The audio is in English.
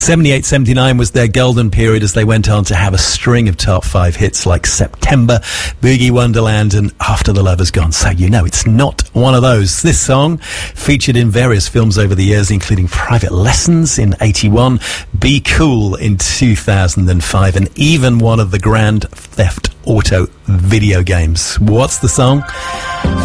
78, 79 was their golden period as they went on to have a string of top 5 hits like September, Boogie Wonderland and After the Love Has Gone. So you know it's not one of those. This song featured in various films over the years, including Private Lessons in 81, Be Cool in 2005, and even one of the Grand Theft Auto video games. What's the song?